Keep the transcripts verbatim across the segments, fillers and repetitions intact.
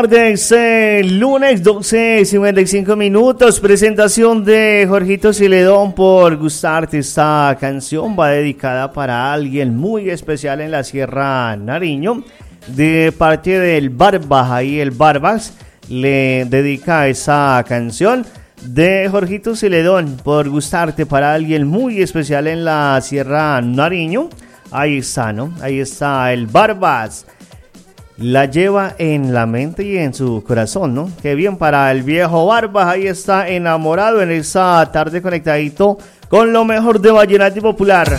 Tardes, eh, lunes doce cincuenta y cinco minutos, presentación de Jorgito Celedón por gustarte. Esta canción va dedicada para alguien muy especial en la Sierra Nariño, de parte del Barbas. Ahí el Barbas le dedica esa canción de Jorgito Celedón por gustarte para alguien muy especial en la Sierra Nariño. Ahí está, ¿no? Ahí está el Barbas. La lleva en la mente y en su corazón, ¿no? Qué bien para el viejo Barbas. Ahí está enamorado en esa tarde conectadito con lo mejor de vallenato y popular.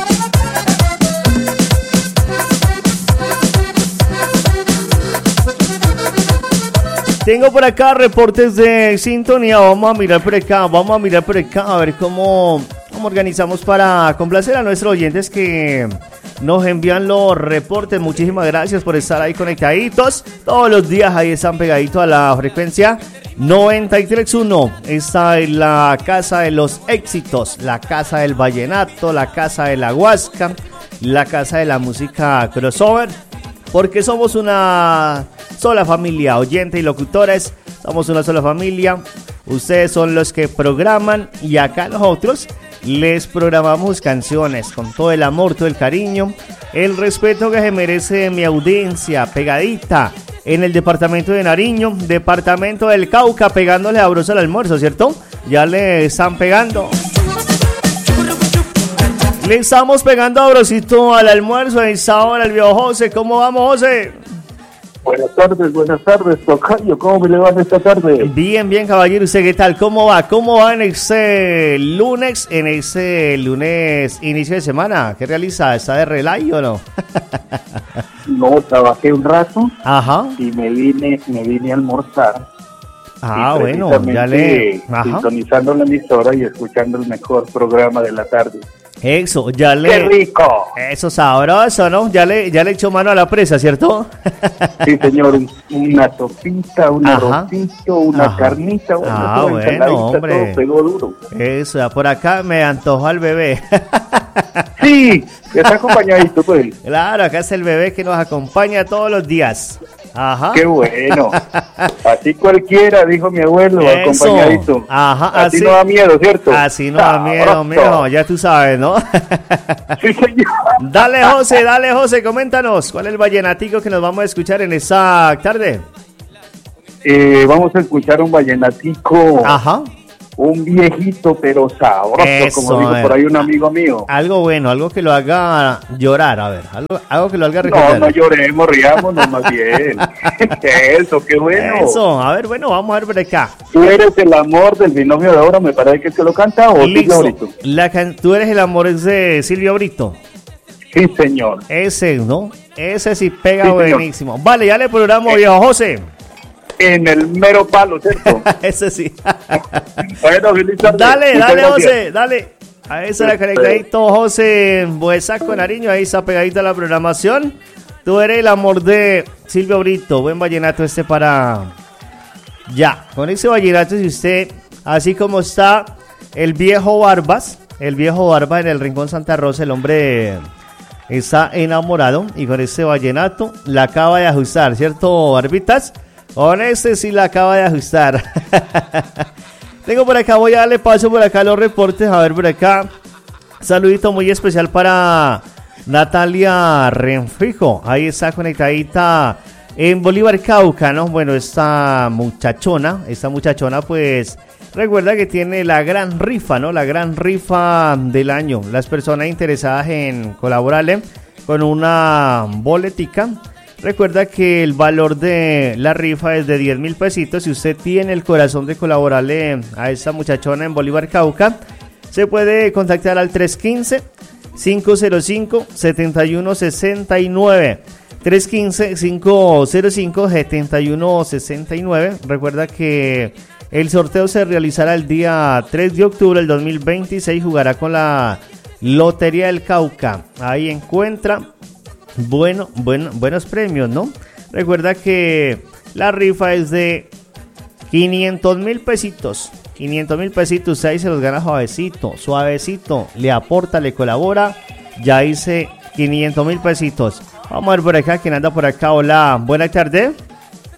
Tengo por acá reportes de sintonía. Vamos a mirar por acá, vamos a mirar por acá a ver cómo, cómo organizamos para complacer a nuestros oyentes que nos envían los reportes. Muchísimas gracias por estar ahí conectaditos. Todos los días ahí están pegaditos a la frecuencia noventa y tres punto uno. Está en la casa de los éxitos, la casa del vallenato, la casa de la huasca, la casa de la música crossover. Porque somos una sola familia, oyentes y locutores. Somos una sola familia. Ustedes son los que programan y acá nosotros les programamos canciones con todo el amor, todo el cariño, el respeto que se merece mi audiencia, pegadita en el departamento de Nariño, departamento del Cauca, pegándole sabroso al almuerzo, ¿cierto? Ya le están pegando. Le estamos pegando sabrosito al almuerzo. En esta hora el viejo José. ¿Cómo vamos, José? Buenas tardes, buenas tardes, tocayo. ¿Cómo me le va esta tarde? Bien, bien, caballero. ¿Usted qué tal? ¿Cómo va? ¿Cómo va en ese lunes? En ese lunes inicio de semana. ¿Qué realiza? ¿Está de relay o no? No, trabajé un rato. Ajá. Y me vine, me vine a almorzar. Ah, bueno, ya le... Ajá. Sintonizando la emisora y escuchando el mejor programa de la tarde. Eso, ya le... ¡Qué rico! Eso, sabroso, ¿no? Ya le, ya le echó mano a la presa, ¿cierto? Sí, señor. Una sopita, un arrocito, una Ajá. carnita. Bueno, ah, bueno, hombre. Todo pegó duro. Eso, ya por acá me antojó al bebé. Sí, está acompañadito, pues. Claro, acá es el bebé que nos acompaña todos los días. Ajá. Qué bueno. Así cualquiera, dijo mi abuelo, Eso. acompañadito. Ajá, así, así no da miedo, ¿cierto? Así no da miedo, mijo, ya tú sabes, ¿no? Sí, señor. Dale, José, dale, José, coméntanos, ¿cuál es el vallenatico que nos vamos a escuchar en esta tarde? Eh, vamos a escuchar un vallenatico. Ajá. Un viejito pero sabroso, Eso, como dijo por ahí un amigo mío. Algo bueno, algo que lo haga llorar, a ver, algo, algo que lo haga recordar. No, no lloremos, riámonos más bien. Eso, qué bueno. Eso, a ver, bueno, vamos a ver por acá. Tú eres el amor del binomio de ahora, me parece que se lo canta, o Listo. Silvio Brito. La can- Tú eres el amor es de Silvio Brito. Sí, señor. Ese, ¿no? Ese sí pega sí, buenísimo. Señor. Vale, ya le programo, eh. viejo José. En el mero palo, ¿cierto? Ese sí. Bueno, feliz tarde. Dale, Muchas dale, gracias. José, dale. Ahí está la conectadito, José Buesaco Nariño. Ahí está pegadita la programación. Tú eres el amor de Silvio Brito. Buen vallenato este para... Ya, con ese vallenato, si usted, así como está el viejo Barbas, el viejo Barbas en el Rincón Santa Rosa, el hombre está enamorado. Y con ese vallenato la acaba de ajustar, ¿cierto, Barbitas? Con este sí la acaba de ajustar. Tengo por acá, voy a darle paso por acá a los reportes. A ver por acá. Saludito muy especial para Natalia Renfijo. Ahí está conectadita en Bolívar, Cauca, ¿no? Bueno, esta muchachona, esta muchachona pues recuerda que tiene la gran rifa, ¿no? La gran rifa del año. Las personas interesadas en colaborarle con una boletica. Recuerda que el valor de la rifa es de diez mil pesitos. Si usted tiene el corazón de colaborarle a esta muchachona en Bolívar, Cauca, se puede contactar al tres uno cinco, cinco cero cinco, siete uno seis nueve. tres uno cinco, cinco cero cinco, siete uno seis nueve. Recuerda que el sorteo se realizará el día tres de octubre del dos mil veintiséis. Jugará con la Lotería del Cauca. Ahí encuentra Bueno, bueno, buenos premios, ¿no? Recuerda que la rifa es de quinientos mil pesitos. quinientos mil pesitos, ahí se los gana suavecito, suavecito. Le aporta, le colabora. Ya hice quinientos mil pesitos. Vamos a ver por acá, ¿quién anda por acá? Hola, buenas tardes.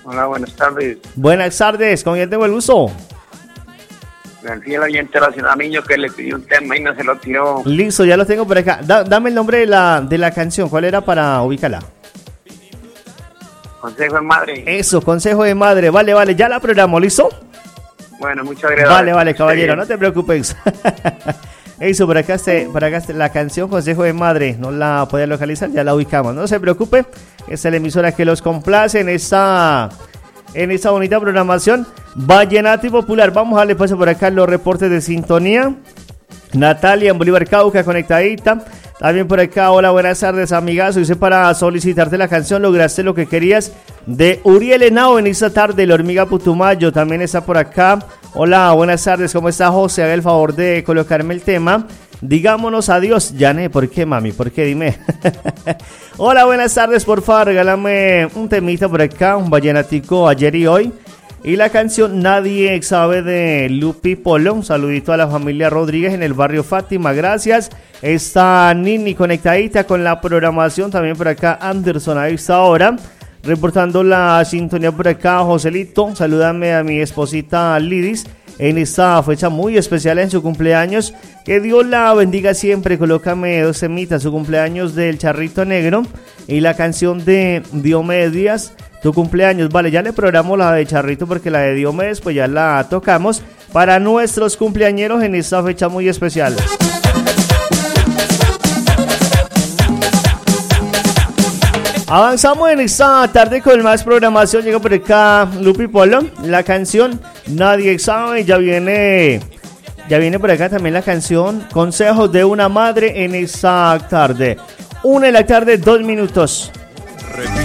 Hola, buenas tardes. Buenas tardes, ¿con quién tengo el gusto? El fiel oyente de la ciudad niño que le pidió un tema y no se lo tiró. Listo, ya lo tengo por acá. Da, dame el nombre de la, de la canción, ¿cuál era para ubicarla? Consejo de madre. Eso, consejo de madre. Vale, vale, ya la programo, ¿listo? Bueno, muchas gracias. Vale, vale, caballero, no te preocupes. Eso, por acá, este, por acá este, la canción Consejo de Madre, no la podía localizar, ya la ubicamos. No se preocupe, esta es la emisora que los complace en esta, en esta bonita programación Vallenato y Popular. Vamos a darle paso por acá los reportes de sintonía. Natalia en Bolívar Cauca, conectadita. También por acá, hola, buenas tardes, amigazo. Hice para solicitarte la canción Lograste lo que querías, de Uriel Henao en esta tarde, La Hormiga Putumayo. También está por acá. Hola, buenas tardes, ¿cómo está José? Haga el favor de colocarme el tema Digámonos adiós. Yané, ¿por qué, mami? ¿Por qué? Dime. Hola, buenas tardes, por favor, regálame un temita por acá, un vallenatico ayer y hoy. Y la canción Nadie Sabe de Lupi Polo. Un saludito a la familia Rodríguez en el barrio Fátima, gracias. Está Nini conectadita con la programación. También por acá Anderson a esta hora, reportando la sintonía por acá. Joselito, salúdame a mi esposita Lidis en esta fecha muy especial en su cumpleaños. Que Dios la bendiga siempre. Colócame dos semitas, su cumpleaños del Charrito Negro y la canción de Diomedes, tu cumpleaños. Vale, ya le programamos la de Charrito porque la de Diomedes pues ya la tocamos para nuestros cumpleañeros en esta fecha muy especial. Avanzamos en esta tarde con más programación. Llega por acá Lupi Polo, la canción Nadie Sabe. Ya viene, ya viene por acá también la canción Consejos de una Madre en esta tarde. Una de la tarde, dos minutos. Repite.